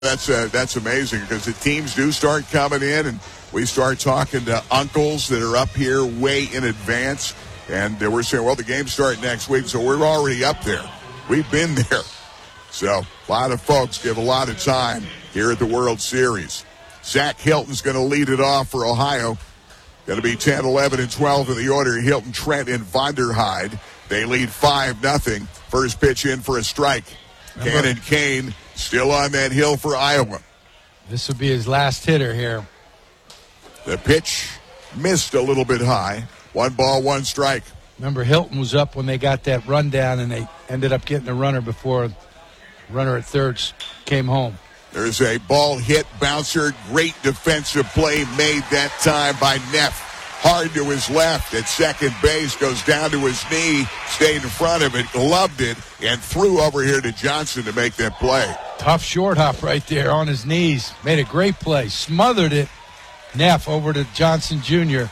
That's amazing because the teams do start coming in, and we start talking to uncles that are up here way in advance, and we're saying, well, the games start next week, so we're already up there. We've been there. So a lot of folks give a lot of time here at the World Series. Zach Hilton's going to lead it off for Ohio. Going to be 10, 11, and 12 in the order. Hilton, Trent, and Vonderheide. They lead 5-0. First pitch in for a strike. Cannon Kane still on that hill for Iowa. This will be his last hitter here. The pitch missed a little bit high. 1 ball, 1 strike. Remember, Hilton was up when they got that run down, and they ended up getting a runner before the runner at third came home. There's a ball hit, bouncer, great defensive play made that time by Neff. Hard to his left at second base, goes down to his knee, stayed in front of it, gloved it, and threw over here to Johnson to make that play. Tough short hop right there on his knees. Made a great play. Smothered it. Neff over to Johnson Jr.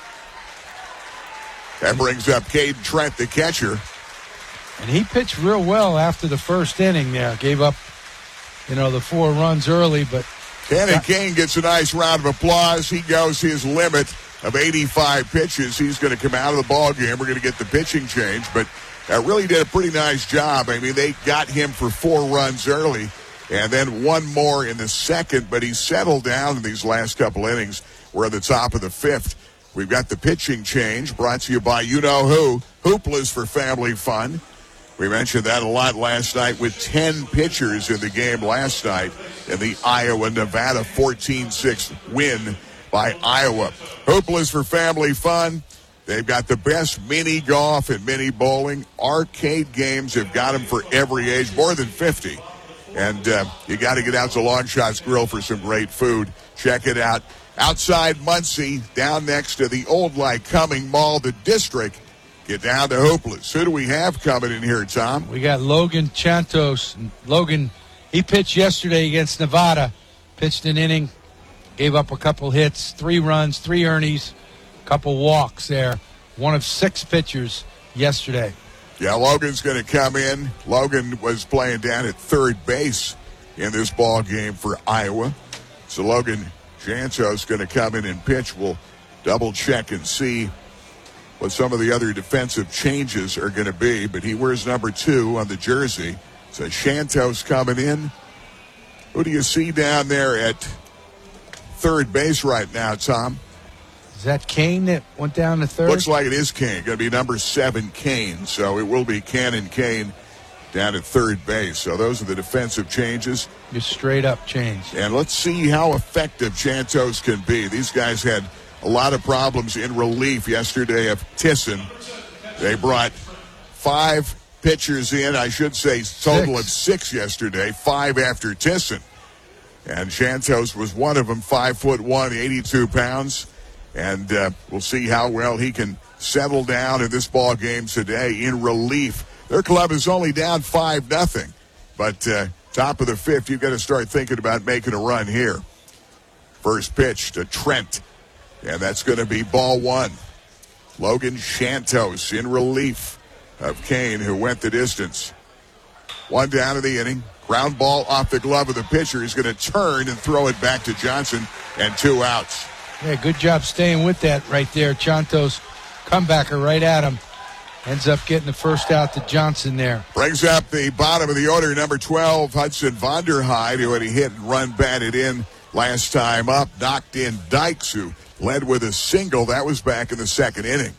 That brings up Caden Trent, the catcher. And he pitched real well after the first inning there. Gave up, the 4 runs early, but... Cannon Kane gets a nice round of applause. He goes his limit of 85 pitches. He's going to come out of the ball game. We're going to get the pitching change, but really did a pretty nice job. I mean, they got him for 4 runs early and then 1 more in the second, but he settled down in these last couple innings. We're at the top of the 5th. We've got the pitching change brought to you by you-know-who, Hoopla's for family fun. We mentioned that a lot last night with 10 pitchers in the game last night in the Iowa-Nevada 14-6 win by Iowa. Hoopla's for family fun. They've got the best mini golf and mini bowling. Arcade games have got them for every age, more than 50. And you got to get out to Long Shots Grill for some great food. Check it out. Outside Muncie, down next to the old Lycoming Mall, the district. Get down to Hoopla's. Who do we have coming in here, Tom? We got Logan Chantos. Logan, he pitched yesterday against Nevada. Pitched an inning. Gave up a couple hits, 3 runs, 3 earnings, couple walks there. One of 6 pitchers yesterday. Yeah, Logan's going to come in. Logan was playing down at third base in this ball game for Iowa. So Logan Chantos going to come in and pitch. We'll double check and see what some of the other defensive changes are going to be. But he wears number 2 on the jersey. So Chantos coming in. Who do you see down there at third base right now, Tom? Is that Kane that went down to third? Looks like it is Kane. Going to be number 7, Kane. So it will be Cannon Kane down at third base. So those are the defensive changes. Just straight up change. And let's see how effective Chantos can be. These guys had a lot of problems in relief yesterday of Tisson. They brought 5 pitchers in. I should say total of 6 yesterday, 5 after Tisson. And Chantos was one of them, 5'1", 82 pounds. And we'll see how well he can settle down in this ball game today in relief. Their club is only down 5-0. But top of the 5th, you've got to start thinking about making a run here. First pitch to Trent. And that's going to be ball 1. Logan Chantos in relief of Kane, who went the distance. 1 down in the inning. Ground ball off the glove of the pitcher. He's going to turn and throw it back to Johnson, and 2 outs. Yeah, good job staying with that right there. Chantos, comebacker right at him. Ends up getting the first out to Johnson there. Brings up the bottom of the order, number 12, Hudson Vonderheide, who had a hit and run batted in last time up. Knocked in Dykes, who led with a single. That was back in the 2nd inning.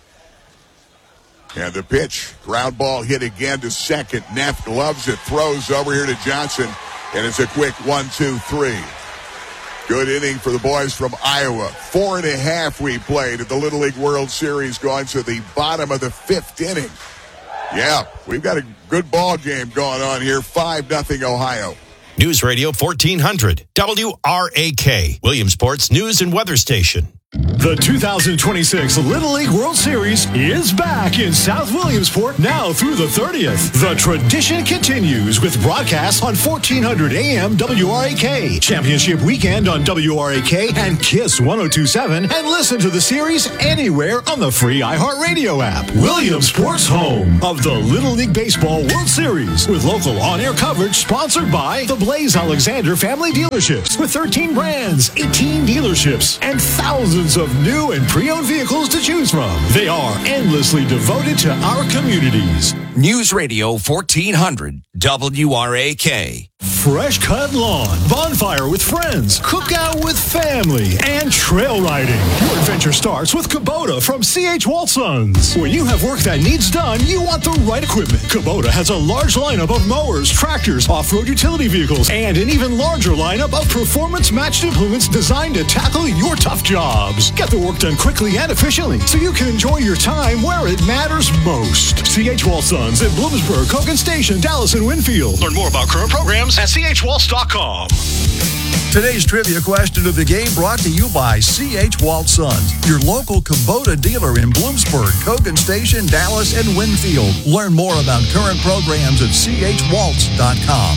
And the pitch, ground ball hit again to second. Neff gloves it, throws over here to Johnson, and it's a quick 1-2-3. Good inning for the boys from Iowa. 4.5 we played at the Little League World Series, going to the bottom of the 5th inning. Yeah, we've got a good ball game going on here. 5-0 Ohio. News Radio 1400, WRAK, Williamsport's news and weather station. The 2026 Little League World Series is back in South Williamsport now through the 30th. The tradition continues with broadcasts on 1400 AM WRAK, Championship Weekend on WRAK and KISS 1027, and listen to the series anywhere on the free iHeartRadio app. Williamsport's home of the Little League Baseball World Series with local on-air coverage sponsored by the Blaze Alexander Family Dealerships with 13 brands, 18 dealerships, and thousands of new and pre-owned vehicles to choose from. They are endlessly devoted to our communities. News Radio 1400 WRAK. Fresh cut lawn, bonfire with friends, cookout with family, and trail riding. Your adventure starts with Kubota from C.H. Waltsons. When you have work that needs done, you want the right equipment. Kubota has a large lineup of mowers, tractors, off-road utility vehicles, and an even larger lineup of performance-matched implements designed to tackle your tough jobs. Get the work done quickly and efficiently so you can enjoy your time where it matters most. C.H. Waltsons in Bloomsburg, Hogan Station, Dallas, and Winfield. Learn more about current programs at chwaltz.com. Today's trivia question of the game brought to you by C.H. Waltz Sons, your local Kubota dealer in Bloomsburg, Hogan Station, Dallas, and Winfield. Learn more about current programs at chwaltz.com.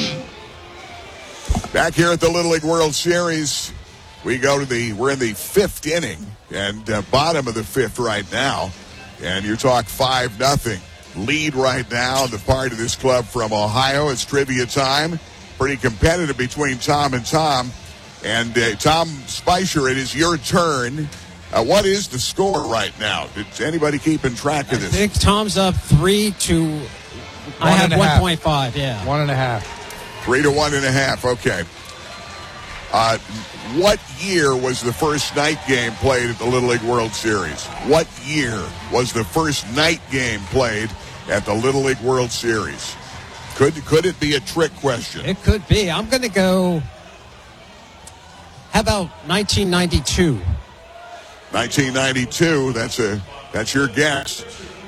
Back here at the Little League World Series, we're in the fifth inning and bottom of the fifth right now. And you talk 5-0 lead right now on the part of this club from Ohio. It's trivia time. Pretty competitive between Tom and Tom. And Tom Spicer, it is your turn. What is the score right now? Is anybody keeping track of this? I think Tom's up 3-1. I have 1.5, yeah. 1.5. 3 to 1.5, okay. What year was the first night game played at the Little League World Series? What year was the first night game played at the Little League World Series? Could it be a trick question? It could be. I'm going to go, how about 1992? 1992, that's your guess.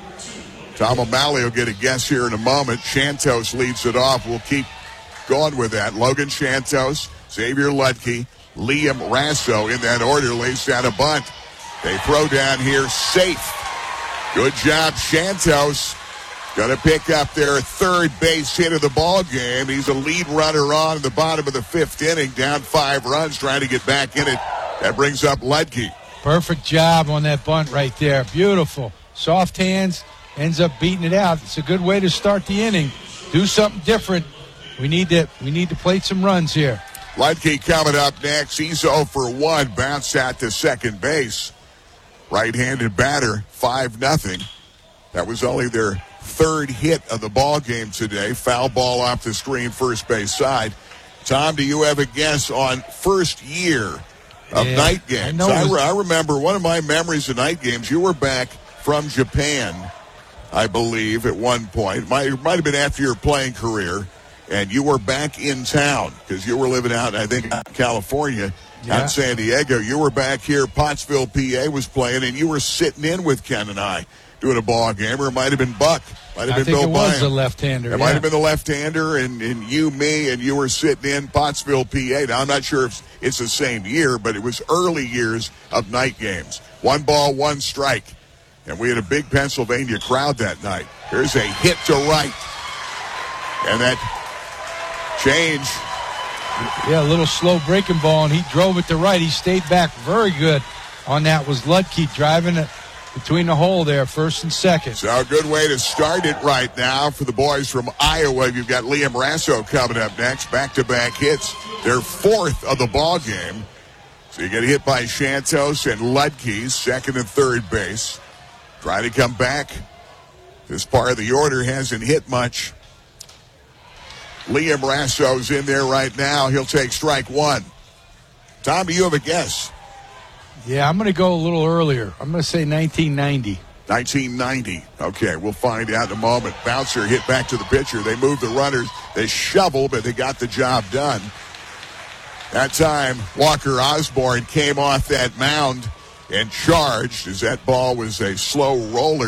Tom O'Malley will get a guess here in a moment. Shantos leads it off. We'll keep going with that. Logan Shantos, Xavier Ludke, Liam Rasso in that order, lays down a bunt. They throw down here safe. Good job, Shantos. Going to pick up their third base hit of the ball game. He's a lead runner on in the bottom of the fifth inning, down 5 runs, trying to get back in it. That brings up Ludke. Perfect job on that bunt right there. Beautiful. Soft hands, ends up beating it out. It's a good way to start the inning. Do something different. We need to plate some runs here. Ludke coming up next. He's 0 for 1. Bounce out to second base. Right-handed batter, 5-0. That was only their third hit of the ball game today. Foul ball off the screen, first base side. Tom, do you have a guess on first year of night games? I remember one of my memories of night games. You were back from Japan, I believe, at one point. It might have been after your playing career, and you were back in town because you were living out, I think, in California, out in San Diego. You were back here. Pottsville, PA was playing, and you were sitting in with Ken and I doing a ball game, or it might have been Buck. Might have been Bill Bynum. I think it was the left-hander. It might have been the left-hander, and you, me, and you were sitting in Pottsville, PA. Now, I'm not sure if it's the same year, but it was early years of night games. 1 ball, 1 strike. And we had a big Pennsylvania crowd that night. There's a hit to right. And that change. Yeah, a little slow breaking ball, and he drove it to right. He stayed back very good on that. Was Ludke driving it between the hole there, first and second. So a good way to start it right now for the boys from Iowa. You've got Liam Rasso coming up next. Back-to-back hits. Their fourth of the ball game. So you get hit by Shantos and Ludke, second and third base. Try to come back. This part of the order hasn't hit much. Liam Rasso's in there right now. He'll take strike 1. Tom, do you have a guess? Yeah, I'm going to go a little earlier. I'm going to say 1990. 1990. Okay, we'll find out in a moment. Bouncer hit back to the pitcher. They moved the runners. They shoveled, but they got the job done. That time, Walker Osborne came off that mound and charged as that ball was a slow roller.